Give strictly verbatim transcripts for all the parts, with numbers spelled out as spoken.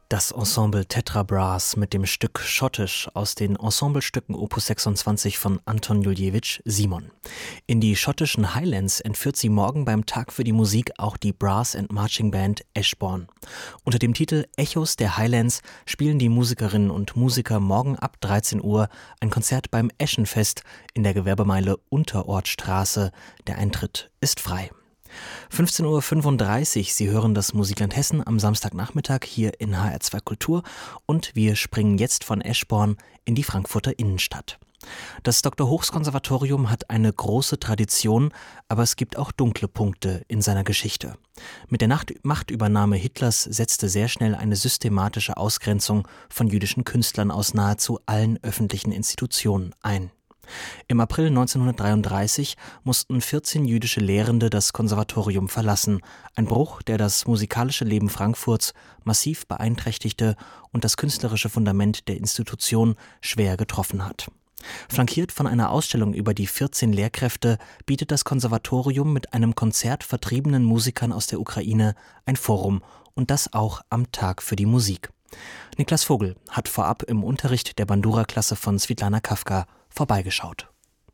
Das Ensemble Tetra Brass mit dem Stück Schottisch aus den Ensemblestücken Opus sechsundzwanzig von Anton Juljewitsch Simon. In die schottischen Highlands entführt sie morgen beim Tag für die Musik auch die Brass and Marching Band Ashbourne. Unter dem Titel Echos der Highlands spielen die Musikerinnen und Musiker morgen ab dreizehn Uhr ein Konzert beim Eschenfest in der Gewerbemeile Unterortstraße. Der Eintritt ist frei. fünfzehn Uhr fünfunddreißig, Sie hören das Musikland Hessen am Samstagnachmittag hier in H R zwei Kultur und wir springen jetzt von Ashbourne in die Frankfurter Innenstadt. Das Doktor Hochs Konservatorium hat eine große Tradition, aber es gibt auch dunkle Punkte in seiner Geschichte. Mit der Nacht- Machtübernahme Hitlers setzte sehr schnell eine systematische Ausgrenzung von jüdischen Künstlern aus nahezu allen öffentlichen Institutionen ein. Im April neunzehnhundertdreiunddreißig mussten vierzehn jüdische Lehrende das Konservatorium verlassen, ein Bruch, der das musikalische Leben Frankfurts massiv beeinträchtigte und das künstlerische Fundament der Institution schwer getroffen hat. Flankiert von einer Ausstellung über die vierzehn Lehrkräfte bietet das Konservatorium mit einem Konzert vertriebenen Musikern aus der Ukraine ein Forum, und das auch am Tag für die Musik. Niklas Vogel hat vorab im Unterricht der Bandura-Klasse von Switlana Kafka vorbeigeschaut.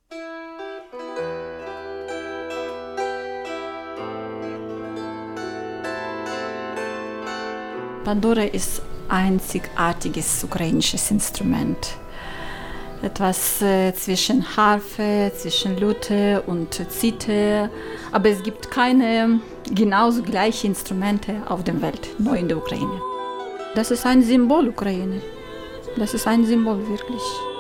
Bandura ist ein einzigartiges ukrainisches Instrument. Etwas äh, zwischen Harfe, zwischen Lute und Zither. Aber es gibt keine genauso gleichen Instrumente auf der Welt, nur in der Ukraine. Das ist ein Symbol Ukraine. Das ist ein Symbol wirklich.